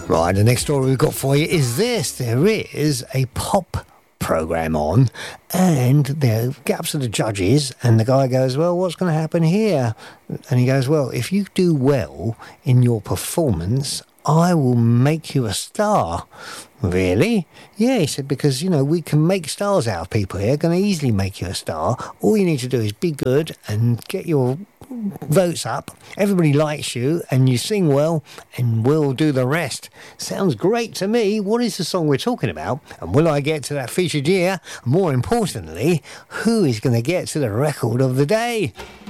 Right, the next story we've got for you is this. There is a pop programme on, and there get up to the judges, and the guy goes, well, what's going to happen here? And he goes, well, if you do well in your performance, I will make you a star. Really? Yeah, he said, because, you know, we can make stars out of people here, going to easily make you a star. All you need to do is be good and get your votes up. Everybody likes you and you sing well, and we'll do the rest. Sounds great to me. What is the song we're talking about? And will I get to that featured year? More importantly, who is going to get to the record of the day?